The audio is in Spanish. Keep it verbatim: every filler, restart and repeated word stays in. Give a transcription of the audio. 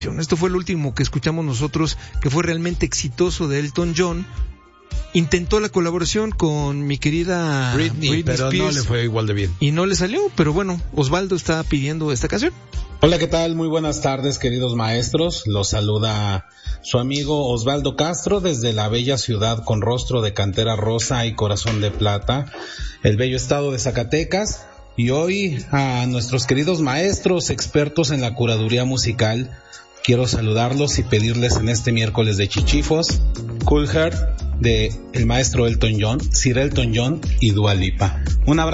Esto fue el último que escuchamos nosotros, que fue realmente exitoso de Elton John. Intentó la colaboración con mi querida Britney, Britney pero Spears, no le fue igual de bien. Y no le salió, pero bueno, Osvaldo está pidiendo esta canción. Hola, ¿qué tal? Muy buenas tardes, queridos maestros. Los saluda su amigo Osvaldo Castro desde la bella ciudad con rostro de cantera rosa y corazón de plata, el bello estado de Zacatecas. Y hoy a nuestros queridos maestros expertos en la curaduría musical, quiero saludarlos y pedirles en este miércoles de Chichifos, Cool Heart de el maestro Elton John, Sir Elton John y Dua Lipa. Un abrazo.